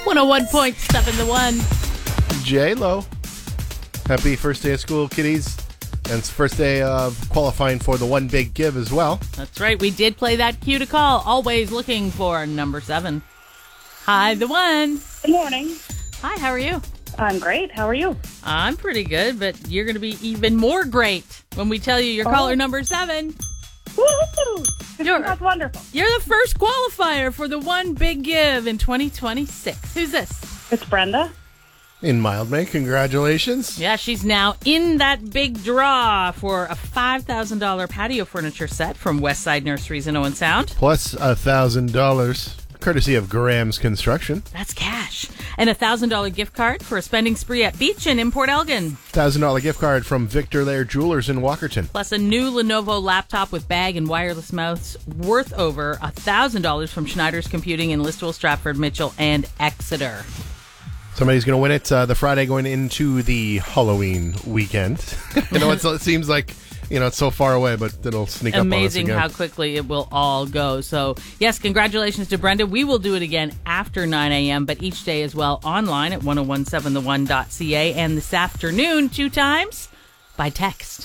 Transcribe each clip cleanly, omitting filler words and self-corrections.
101.7 The One. J-Lo. Happy first day of school, kiddies. And it's the first day of qualifying for the One Big Give as well. That's right. We did play that cue to call. Always looking for number 7. Hi, The One. Good morning. Hi, how are you? I'm great. How are you? I'm pretty good, but you're going to be even more great when we tell you you're caller number 7. Woo-hoo! That's wonderful. You're the first qualifier for the One Big Give in 2026. Who's this? It's Brenda. In Mildmay, congratulations. Yeah, she's now in that big draw for a $5,000 patio furniture set from Westside Nurseries in Owen Sound. Plus $1,000, courtesy of Graham's Construction. That's cash. And a $1,000 gift card for a spending spree at Beach and in Port Elgin. $1,000 gift card from Victor Lair Jewelers in Walkerton. Plus a new Lenovo laptop with bag and wireless mouse worth over $1,000 from Schneider's Computing in Listowel, Stratford, Mitchell, and Exeter. Somebody's going to win it the Friday going into the Halloween weekend. I know it seems like, it's so far away, but it'll sneak up on us again. Amazing how quickly it will all go. So, yes, congratulations to Brenda. We will do it again after 9 a.m., but each day as well online at 1017theone.ca and this afternoon 2 times by text.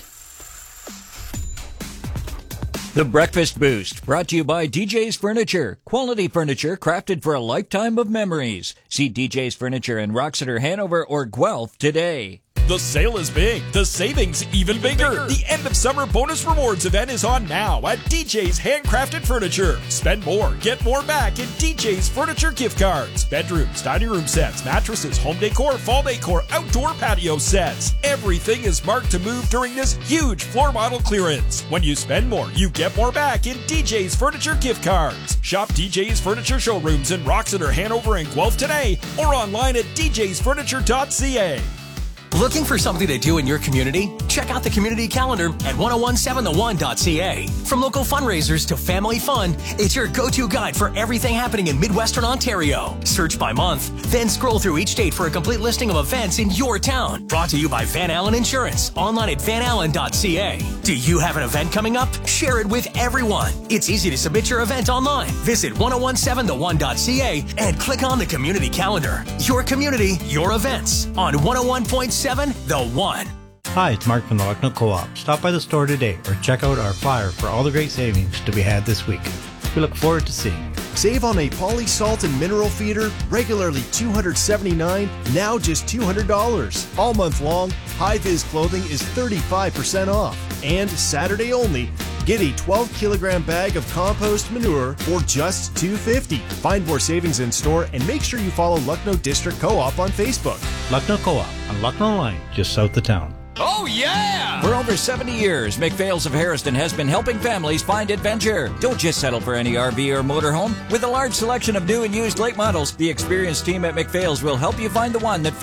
The Breakfast Boost, brought to you by DJ's Furniture. Quality furniture crafted for a lifetime of memories. See DJ's Furniture in Roxeter, Hanover, or Guelph today. The sale is big, the savings even bigger. The end of summer bonus rewards event is on now at DJ's Handcrafted Furniture. Spend more, get more back in DJ's Furniture gift cards. Bedrooms, dining room sets, mattresses, home decor, fall decor, outdoor patio sets. Everything is marked to move during this huge floor model clearance. When you spend more, you get more back in DJ's Furniture gift cards. Shop DJ's Furniture showrooms in Roxeter, Hanover, and Guelph today or online at djsfurniture.ca. Looking for something to do in your community? Check out the community calendar at 1017theone.ca. From local fundraisers to family fun, it's your go-to guide for everything happening in Midwestern Ontario. Search by month, then scroll through each date for a complete listing of events in your town. Brought to you by Van Allen Insurance, online at vanallen.ca. Do you have an event coming up? Share it with everyone. It's easy to submit your event online. Visit 1017theone.ca and click on the community calendar. Your community, your events on 101.7 The One. Hi, it's Mark from the Lucknow Co-op. Stop by the store today or check out our flyer for all the great savings to be had this week. We look forward to seeing you. Save on a poly salt and mineral feeder, regularly $279, now just $200. All month long, High-Vis clothing is 35% off. And Saturday only, get a 12-kilogram bag of compost manure for just $2.50. Find more savings in store and make sure you follow Lucknow District Co-op on Facebook. Lucknow Co-op on Lucknow Line, just south of town. Oh, yeah! For over 70 years, McPhail's of Harrison has been helping families find adventure. Don't just settle for any RV or motorhome. With a large selection of new and used late models, the experienced team at McPhail's will help you find the one that